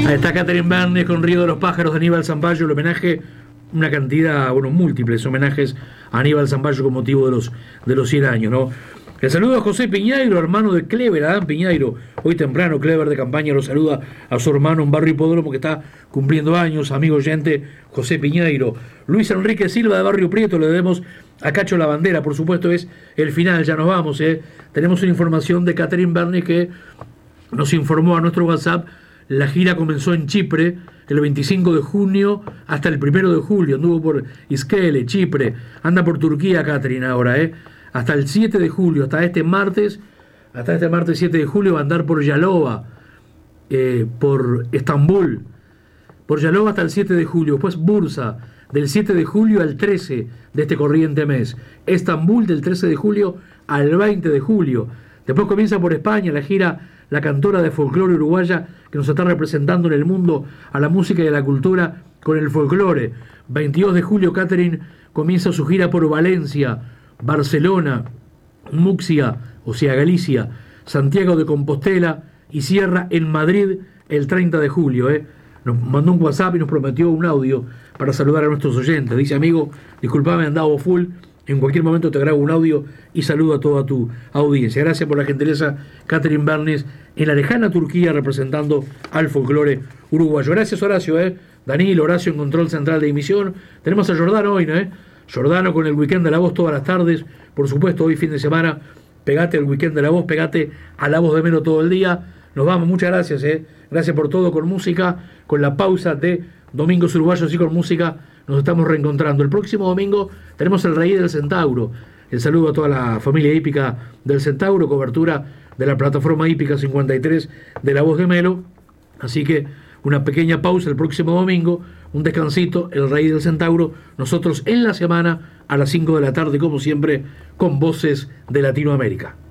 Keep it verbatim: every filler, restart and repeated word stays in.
Ahí está Catherine Bernes con Río de los Pájaros de Aníbal Zampayo, el homenaje, una cantidad, bueno, múltiples homenajes a Aníbal Zampayo con motivo de los, de los cien años, ¿no? El saludo a José Piñeiro, hermano de Clever, Adán Piñeiro. Hoy temprano, Clever de Campaña lo saluda a su hermano en Barrio Hipódromo que está cumpliendo años, amigo oyente, José Piñeiro. Luis Enrique Silva de Barrio Prieto, le debemos a Cacho la Bandera, por supuesto es el final, ya nos vamos, ¿eh? Tenemos una información de Catherine Bernes que nos informó a nuestro WhatsApp. La gira comenzó en Chipre el veinticinco de junio hasta el primero de julio. Anduvo por Iskele, Chipre. Anda por Turquía, Catherine, ahora, ¿eh? Hasta el siete de julio, hasta este martes, hasta este martes siete de julio va a andar por Yalova, eh, por Estambul. Por Yalova hasta el siete de julio. Después Bursa, del siete de julio al trece de este corriente mes. Estambul, del trece de julio al veinte de julio. Después comienza por España la gira La Cantora de Folclore Uruguaya, que nos está representando en el mundo a la música y a la cultura con el folclore. veintidós de julio, Catherine comienza su gira por Valencia, Barcelona, Muxia, o sea, Galicia, Santiago de Compostela y cierra en Madrid el treinta de julio. ¿eh? Nos mandó un WhatsApp y nos prometió un audio para saludar a nuestros oyentes. Dice, amigo, disculpame, andaba full. En cualquier momento te grabo un audio y saludo a toda tu audiencia. Gracias por la gentileza, Catherine Bernes, en la lejana Turquía representando al folclore uruguayo. Gracias, Horacio. ¿eh? Danilo, Horacio en control central de emisión. Tenemos a Jordano hoy, ¿no? ¿eh? Jordano con el Weekend de la Voz todas las tardes. Por supuesto, hoy fin de semana, pegate al Weekend de la Voz, pegate a La Voz de Melo todo el día. Nos vamos, muchas gracias. ¿eh? Gracias por todo con música, con la pausa de Domingos Uruguayos y con música. Nos estamos reencontrando. El próximo domingo tenemos el Rey del Centauro. El saludo a toda la familia hípica del Centauro, cobertura de la plataforma hípica cincuenta y tres de La Voz de Melo. Así que una pequeña pausa el próximo domingo, un descansito, el Rey del Centauro. Nosotros en la semana a las cinco de la tarde, como siempre, con Voces de Latinoamérica.